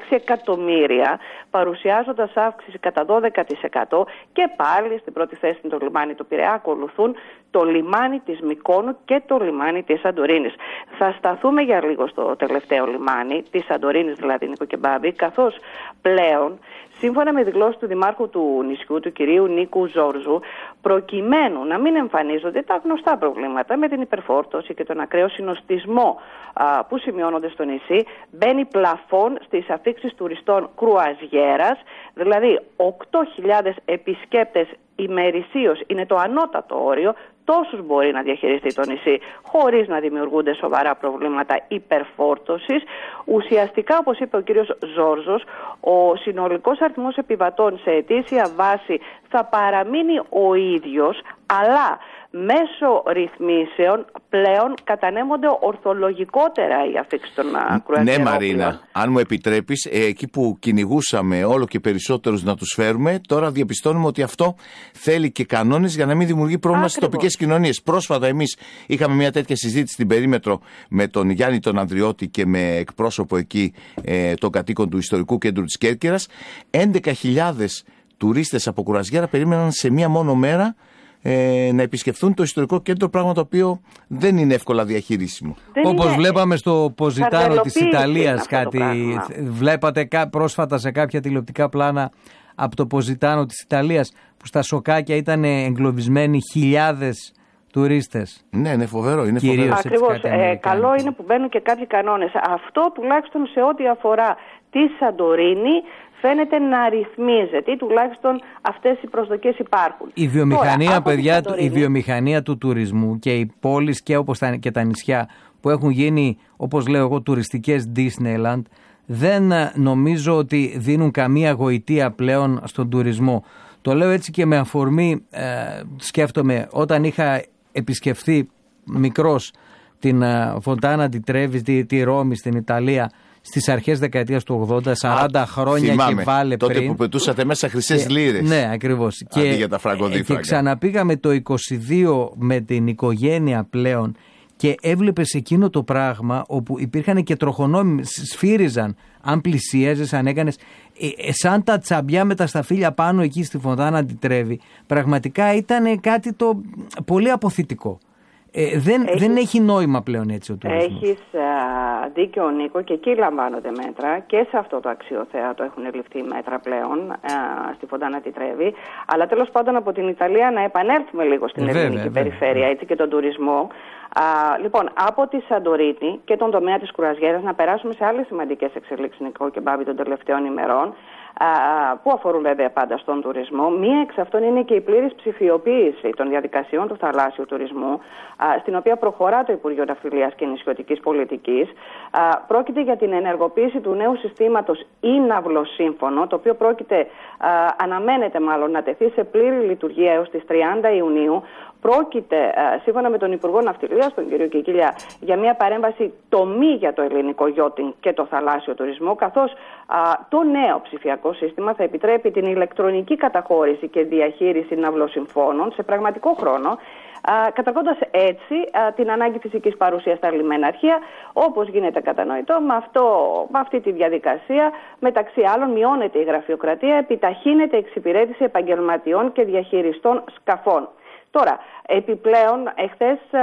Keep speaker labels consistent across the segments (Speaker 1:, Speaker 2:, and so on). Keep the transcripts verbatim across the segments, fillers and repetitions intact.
Speaker 1: έξι εκατομμύρια, παρουσιάζοντας αύξηση κατά δώδεκα τοις εκατό, και πάλι στην πρώτη θέση είναι το λιμάνι του Πειραιά, ακολουθούν το λιμάνι της Μυκόνου και το λιμάνι της Σαντορίνης. Θα σταθούμε για λίγο στο τελευταίο λιμάνι, της Σαντορίνης δηλαδή, Νίκο και Μπάμπη, καθώς πλέον, σύμφωνα με δηλώσεις του Δημάρχου του νησιού, του κυρίου Νίκου Ζόρζου, προκειμένου να μην εμφανίζονται τα γνωστά προβλήματα με την υπερφόρτωση και τον ακραίο συνοστισμό α, που σημειώνονται στο νησί, μπαίνει πλαφόν στις αφήξεις τουριστών κρουαζιέρας, δηλαδή οκτώ χιλιάδες επισκέπτες ημερησίως είναι το ανώτατο όριο, τόσους μπορεί να διαχειριστεί το νησί χωρίς να δημιουργούνται σοβαρά προβλήματα υπερφόρτωσης. Ουσιαστικά, όπως είπε ο κύριος Ζόρζος, ο συνολικός αριθμός επιβατών σε ετήσια βάση θα παραμείνει ο ίδιος, αλλά μέσω ρυθμίσεων πλέον κατανέμονται ορθολογικότερα οι αφήξεις των κρουαζιερόπλων.
Speaker 2: Ναι, Μαρίνα, αν μου επιτρέπεις, ε, εκεί που κυνηγούσαμε όλο και περισσότερους να τους φέρουμε, τώρα διαπιστώνουμε ότι αυτό θέλει και κανόνες για να μην δημιουργεί πρόβλημα στις τοπικές κοινωνίες. Πρόσφατα εμείς είχαμε μια τέτοια συζήτηση στην περίμετρο με τον Γιάννη τον Ανδριώτη και με εκπρόσωπο εκεί ε, των κατοίκων του Ιστορικού Κέντρου της Κέρκυρας. έντεκα χιλιάδες τουρίστες από κρουαζιέρα περίμεναν σε μία μόνο μέρα Ε, να επισκεφθούν το ιστορικό κέντρο, πράγμα το οποίο δεν είναι εύκολα διαχειρίσιμο.
Speaker 3: Όπως είναι... βλέπαμε στο Ποζιτάνο της Ιταλίας κάτι, βλέπατε πρόσφατα σε κάποια τηλεοπτικά πλάνα από το Ποζιτάνο της Ιταλίας, που στα σοκάκια ήταν εγκλωβισμένοι χιλιάδες τουρίστες.
Speaker 2: Ναι, είναι φοβερό. Είναι φοβερό.
Speaker 1: Ακριβώς. Ε, καλό είναι που μπαίνουν και κάποιοι κανόνες. Αυτό τουλάχιστον σε ό,τι αφορά τη Σαντορίνη φαίνεται να ρυθμίζεται, ή τουλάχιστον αυτές οι προσδοκίες υπάρχουν.
Speaker 3: Η βιομηχανία, Τώρα, παιδιά, η βιομηχανία του τουρισμού και οι πόλεις και όπως τα, και τα νησιά που έχουν γίνει, όπως λέω εγώ, τουριστικές Disneyland, δεν νομίζω ότι δίνουν καμία γοητεία πλέον στον τουρισμό. Το λέω έτσι και με αφορμή, ε, σκέφτομαι, όταν είχα επισκεφθεί μικρός την ε, Φοντάνα τη Τρέβη, τη, τη Ρώμη στην Ιταλία, στις αρχές δεκαετίας του ογδόντα, σαράντα Α, χρόνια θυμάμαι, και βάλε
Speaker 2: τότε
Speaker 3: πριν.
Speaker 2: Τότε που πετούσατε μέσα χρυσές λίρες.
Speaker 3: Ναι, ακριβώς.
Speaker 2: Αντί
Speaker 3: και,
Speaker 2: για τα φραγκοδίφραγκα.
Speaker 3: Και ξαναπήγαμε το είκοσι δύο με την οικογένεια πλέον και έβλεπες εκείνο το πράγμα όπου υπήρχαν και τροχονόμοι, σφύριζαν αν πλησίαζες, αν έκανες ε, ε, σαν τα τσαμπιά με τα σταφύλια πάνω εκεί στη Φοντάνα τη Τρέβη. Πραγματικά ήταν κάτι το πολύ αποθητικό. Ε, δεν, έχεις, δεν έχει νόημα πλέον έτσι ο τουρισμός.
Speaker 1: Έχεις α, δίκιο, Νίκο, και εκεί λαμβάνονται μέτρα και σε αυτό το αξιοθέατο έχουν ληφθεί μέτρα πλέον α, στη Φοντάνα τη Τρέβη. Αλλά τέλος πάντων από την Ιταλία να επανέλθουμε λίγο στην βέβαια, ελληνική βέβαια, περιφέρεια βέβαια. Έτσι, και τον τουρισμό. Α, λοιπόν, από τη Σαντορίνη και τον τομέα της κρουαζιέρας να περάσουμε σε άλλες σημαντικές εξελίξεις, Νικό και Μπάμπη, των τελευταίων ημερών, α, που αφορούν βέβαια πάντα στον τουρισμό. Μία εξ αυτών είναι και η πλήρης ψηφιοποίηση των διαδικασιών του θαλάσσιου τουρισμού, α, στην οποία προχωρά το Υπουργείο Ναυτιλίας και Νησιωτικής Πολιτικής. Α, πρόκειται για την ενεργοποίηση του νέου συστήματος Ίναυλο-Σύμφωνο, το οποίο πρόκειται, α, αναμένεται μάλλον να τεθεί σε πλήρη λειτουργία έως τις τριάντα Ιουνίου. Πρόκειται, σύμφωνα με τον Υπουργό Ναυτιλίας, τον κύριο Κικίλια, για μια παρέμβαση τομή για το ελληνικό γιότινγκ και το θαλάσσιο τουρισμό, καθώς α, το νέο ψηφιακό σύστημα θα επιτρέπει την ηλεκτρονική καταχώρηση και διαχείριση ναυλοσυμφώνων σε πραγματικό χρόνο, καταργώντας έτσι α, την ανάγκη φυσικής παρουσίας στα λιμεναρχεία, όπως γίνεται κατανοητό. Με, αυτό, με αυτή τη διαδικασία, μεταξύ άλλων, μειώνεται η γραφειοκρατία, επιταχύνεται η εξυπηρέτηση επαγγελματιών και διαχειριστών σκαφών. Τώρα, επιπλέον, εχθές α,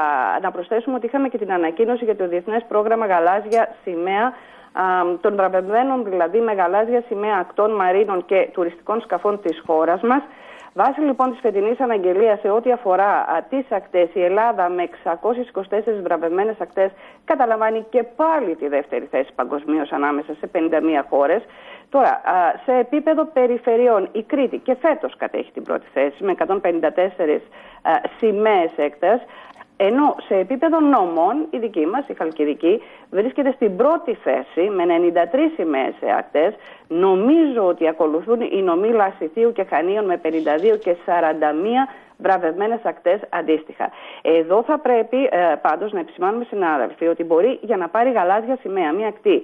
Speaker 1: να προσθέσουμε ότι είχαμε και την ανακοίνωση για το Διεθνές Πρόγραμμα Γαλάζια Σημαία, α, των βραβευμένων δηλαδή με γαλάζια σημαία ακτών, μαρίνων και τουριστικών σκαφών της χώρας μας. Βάσει λοιπόν της φετινής αναγγελίας σε ό,τι αφορά α, τις ακτές, η Ελλάδα με εξακόσιες είκοσι τέσσερις βραβευμένες ακτές καταλαμβάνει και πάλι τη δεύτερη θέση παγκοσμίως ανάμεσα σε πενήντα μία χώρες. Τώρα, α, σε επίπεδο περιφερειών, η Κρήτη και φέτος κατέχει την πρώτη θέση με εκατόν πενήντα τέσσερις α, σημαίες έκτας, ενώ σε επίπεδο νομών η δική μας, η Χαλκιδική, βρίσκεται στην πρώτη θέση με ενενήντα τρεις σημαίες έκτας. Νομίζω ότι ακολουθούν οι νομοί Λασιθίου και Χανίων με πενήντα δύο και σαράντα μία βραβευμένες ακτές αντίστοιχα. Εδώ θα πρέπει ε, πάντως να επισημάνουμε, συνάδελφοι, ότι μπορεί για να πάρει γαλάζια σημαία μία ακτή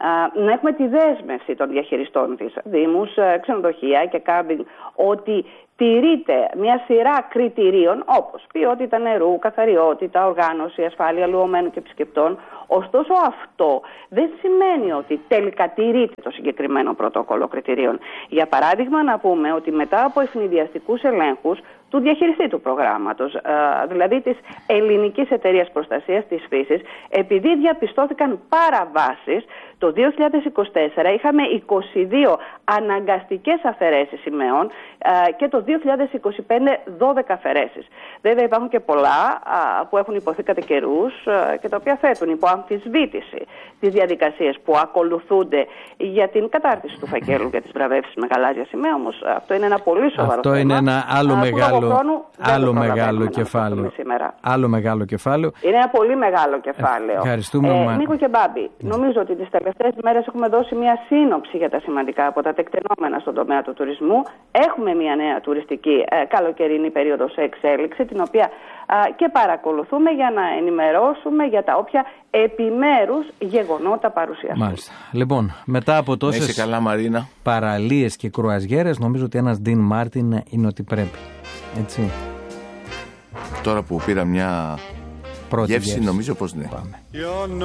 Speaker 1: να έχουμε τη δέσμευση των διαχειριστών της, δήμους, ξενοδοχεία και κάμπινγκ, ότι τηρείται μια σειρά κριτηρίων όπως ποιότητα νερού, καθαριότητα, οργάνωση, ασφάλεια λουωμένων και επισκεπτών, Ωστόσο αυτό δεν σημαίνει ότι τελικά τηρείται το συγκεκριμένο πρωτόκολλο κριτηρίων. Για παράδειγμα, να πούμε ότι μετά από ευνηδιαστικούς ελέγχους του διαχειριστή του προγράμματος, δηλαδή της Ελληνικής Εταιρείας Προστασίας της Φύσης, επειδή διαπιστώθηκαν παραβάσεις, το δύο χιλιάδες είκοσι τέσσερα είχαμε είκοσι δύο αναγκαστικές αφαιρέσεις σημαίων και το δύο χιλιάδες είκοσι πέντε δώδεκα αφαιρέσεις. Βέβαια υπάρχουν και πολλά που έχουν υποθεί κατά καιρούς και τα οποία θέτουν υπό αμφισβήτηση τις διαδικασίες που ακολουθούνται για την κατάρτιση του φακέλου για τις βραβεύσεις με γαλάζια σημαία. Όμως αυτό είναι ένα πολύ σοβαρό
Speaker 3: αυτό
Speaker 1: θέμα.
Speaker 3: Είναι ένα άλλο μεγάλο,
Speaker 1: χρόνου,
Speaker 3: άλλο μεγάλο κεφάλαιο. Άλλο μεγάλο κεφάλαιο.
Speaker 1: Είναι ένα πολύ μεγάλο κεφάλαιο.
Speaker 3: Ευχαριστούμε.
Speaker 1: Ε, Νίκο και Μπάμπη, νομίζω ότι τις τελευταίες μέρες έχουμε δώσει μια σύνοψη για τα σημαντικά από τα τεκτενόμενα στον τομέα του τουρισμού. Έχουμε μια νέα τουριστική ε, καλοκαιρινή περίοδο σε εξέλιξη, την οποία ε, και παρακολουθούμε για να ενημερώσουμε για τα όποια επιμέρους γεγονότα παρουσιαστούν.
Speaker 3: Μάλιστα. Λοιπόν, μετά από τόσες παραλίες και κρουαζιέρες, νομίζω ότι ένας Ντιν Μάρτιν είναι ότι πρέπει. Έτσι.
Speaker 2: Τώρα που πήρα μια
Speaker 3: Πρώτη
Speaker 2: γεύση,
Speaker 3: γεύση,
Speaker 2: νομίζω πως ναι.
Speaker 3: Πάμε.